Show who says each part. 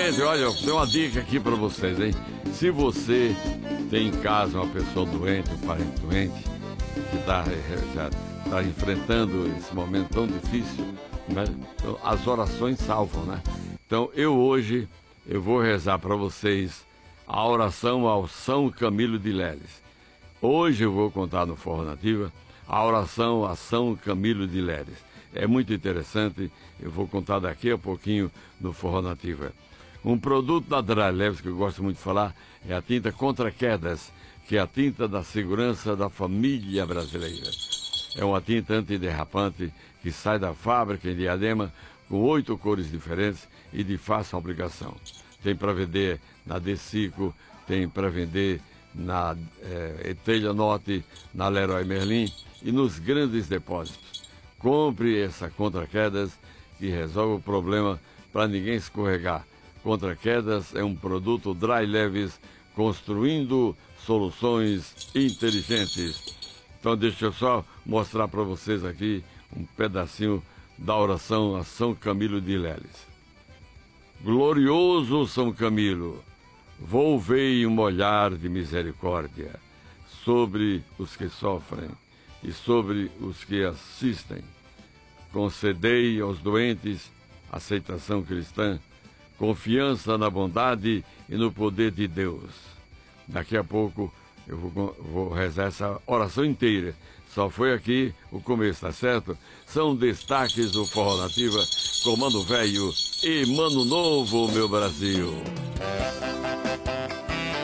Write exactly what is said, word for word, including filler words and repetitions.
Speaker 1: Gente, olha, tem uma dica aqui para vocês, hein? Se você tem em casa uma pessoa doente, um parente doente, que está já tá enfrentando esse momento tão difícil, né? Então, as orações salvam, né? Então, eu hoje, eu vou rezar para vocês a oração ao São Camilo de Leles. Hoje eu vou contar no Forró Nativa a oração a São Camilo de Leles. É muito interessante, eu vou contar daqui a pouquinho no Forró Nativa. Um produto da Dry Leves que eu gosto muito de falar é a tinta contra quedas, que é a tinta da segurança da família brasileira. É uma tinta antiderrapante que sai da fábrica em Diadema com oito cores diferentes e de fácil aplicação. Tem para vender na Decico, tem para vender na é, Etelha Norte, na Leroy Merlin e nos grandes depósitos. Compre essa contra-quedas que resolve o problema para ninguém escorregar. Contra-quedas é um produto Dry Leves, construindo soluções inteligentes. Então deixa eu só mostrar para vocês aqui um pedacinho da oração a São Camilo de Leles. Glorioso São Camilo, volvei um olhar de misericórdia sobre os que sofrem e sobre os que assistem. Concedei aos doentes aceitação cristã, confiança na bondade e no poder de Deus. Daqui a pouco eu vou, vou rezar essa oração inteira. Só foi aqui o começo, tá certo? São destaques do Forró Nativa com Mano Velho e Mano Novo, meu Brasil.